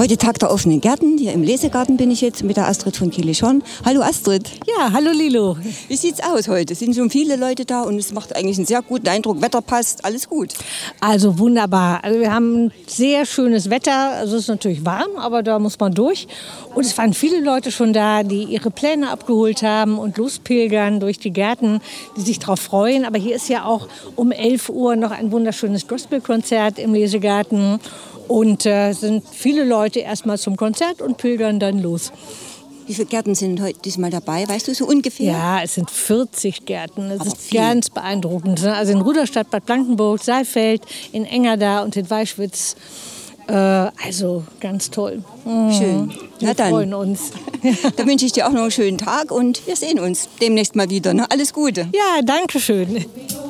Heute Tag der offenen Gärten. Hier im Lesegarten bin ich jetzt mit der Astrid von Kielich-Horn. Hallo Astrid. Ja, hallo Lilo. Wie sieht's aus heute? Es sind schon viele Leute da und es macht eigentlich einen sehr guten Eindruck. Wetter passt, alles gut. Also wunderbar. Also wir haben sehr schönes Wetter. Also es ist natürlich warm, aber da muss man durch. Und es waren viele Leute schon da, die ihre Pläne abgeholt haben und lospilgern durch die Gärten, die sich darauf freuen. Aber hier ist ja auch um 11 Uhr noch ein wunderschönes Gospelkonzert im Lesegarten. Und sind viele Leute erstmal zum Konzert und pilgern dann los. Wie viele Gärten sind heute diesmal dabei? Weißt du so ungefähr? Ja, es sind 40 Gärten. Das ist ganz beeindruckend. Also in Rudolstadt, Bad Blankenburg, Saalfeld, in Engerda und in Weischwitz. Also ganz toll. Schön. Wir freuen uns. Da wünsche ich dir auch noch einen schönen Tag und wir sehen uns demnächst mal wieder. Ne? Alles Gute. Ja, danke schön.